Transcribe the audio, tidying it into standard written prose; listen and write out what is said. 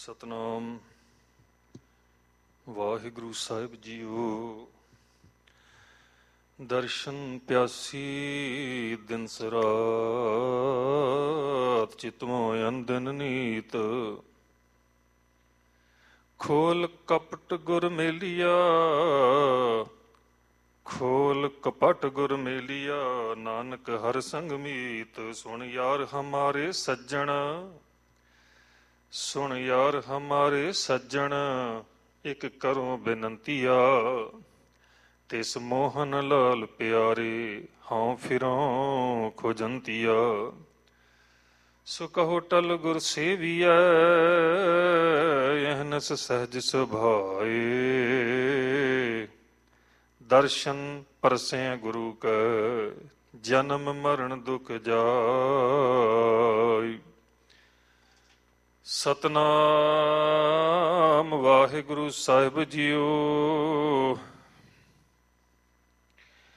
ਸਤਨਾਮ ਵਾਹਿਗੁਰੂ ਸਾਹਿਬ JIO. ਦਰਸ਼ਨ ਪਿਆਸੀ ਦਿਨਸ ਰਾਤ, ਚਿਤਮੋ ਅੰਦਨ ਨੀਤ। ਖੋਲ ਕਪਟ ਗੁਰ ਮੇਲਿਆ, ਖੋਲ ਕਪਟ ਗੁਰ ਮੇਲਿਆ। ਨਾਨਕ ਹਰ ਸੰਗ ਮੀਤ। ਸੁਣ ਯਾਰ ਹਮਾਰੇ ਸੱਜਣ, ਸੁਣ ਯਾਰ ਹਮਾਰੇ ਸੱਜਣ। ਇੱਕ ਕਰੋ ਬੇਨੰਤੀਆ, ਤਿਸ ਮੋਹਨ ਲਾਲ ਪਿਆਰੇ। ਹਾਂ ਫਿਰਾਂ ਖੋਜੰਤੀਆ। ਸੋ ਕਹੋ ਟਲ ਗੁਰ ਸੇਵੀਐ, ਇਹਨਸ ਸਹਿਜ ਸੁਭਾਏ। ਦਰਸ਼ਨ ਪਰਸੈ ਗੁਰੂ ਕੈ, ਜਨਮ ਮਰਨ ਦੁਖ ਜਾਇ। ਸਤਨਾਮ ਵਾਹਿਗੁਰੂ ਸਾਹਿਬ ਜੀਓ।